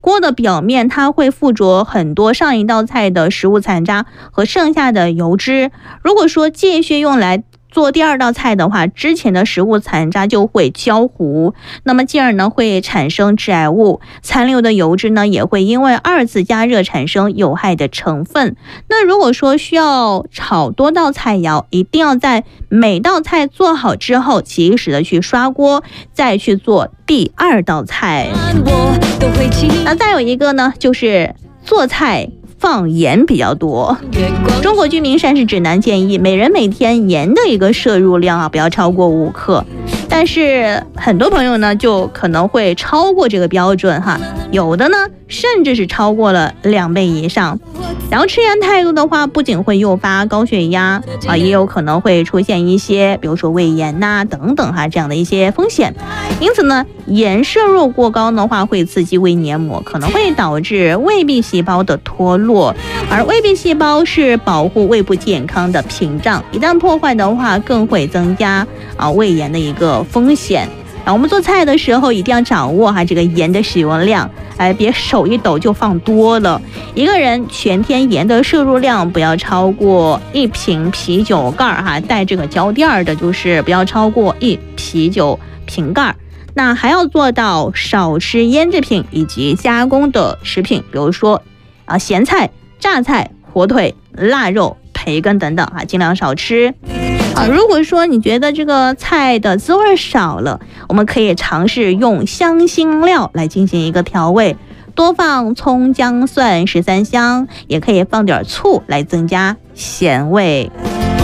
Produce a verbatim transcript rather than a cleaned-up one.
锅的表面它会附着很多上一道菜的食物残渣和剩下的油脂，如果说继续用来做第二道菜的话，之前的食物残渣就会焦糊，那么进而呢会产生致癌物，残留的油脂呢也会因为二次加热产生有害的成分。那如果说需要炒多道菜肴，一定要在每道菜做好之后及时的去刷锅，再去做第二道菜。那再有一个呢，就是做菜放盐比较多。中国居民膳食指南建议每人每天盐的一个摄入量啊，不要超过五克。但是很多朋友呢，就可能会超过这个标准哈，有的呢甚至是超过了两倍以上。然后吃盐太多的话，不仅会诱发高血压啊，也有可能会出现一些，比如说胃炎呐、啊、等等哈这样的一些风险。因此呢，盐摄入过高的话，会刺激胃黏膜，可能会导致胃壁细胞的脱落，而胃壁细胞是保护胃部健康的屏障，一旦破坏的话，更会增加啊胃炎的一个风险。然后我们做菜的时候一定要掌握哈这个盐的使用量，哎，别手一抖就放多了。一个人全天盐的摄入量不要超过一瓶啤酒盖哈，带这个胶垫的就是不要超过一啤酒瓶盖。那还要做到少吃腌制品以及加工的食品，比如说啊咸菜、榨菜、火腿、腊肉、培根等等啊，尽量少吃。啊，如果说你觉得这个菜的滋味少了，我们可以尝试用香辛料来进行一个调味，多放葱、姜、蒜、十三香，也可以放点醋来增加咸味。